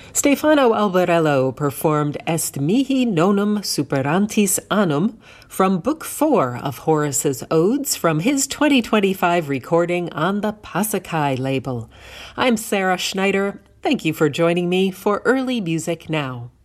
Stefano Albarello performed Est mihi nonum superantis annum from Book 4 of Horace's Odes from his 2025 recording on the Passakai label. I'm Sarah Schneider. Thank you for joining me for Early Music Now.